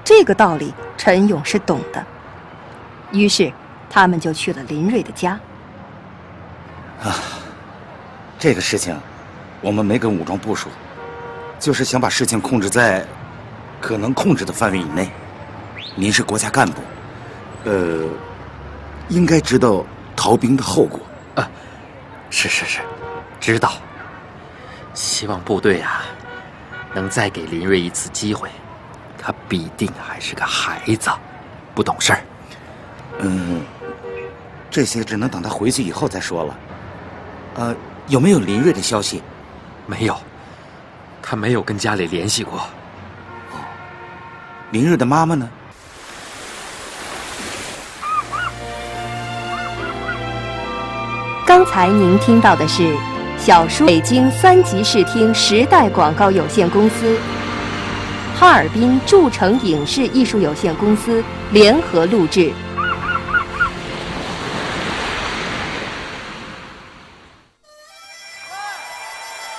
这个道理陈勇是懂的。于是他们就去了林瑞的家。 这个事情我们没跟武装部说，就是想把事情控制在可能控制的范围以内。您是国家干部，应该知道逃兵的后果。 是，知道。希望部队能再给林瑞一次机会，他必定还是个孩子，不懂事儿。 这些只能等他回去以后再说了。有没有林瑞的消息？ 没有，他没有跟家里联系过。 林瑞的妈妈呢？ 刚才您听到的是小说北京3级视听时代广告有限公司、哈尔滨筑成影视艺术有限公司联合录制。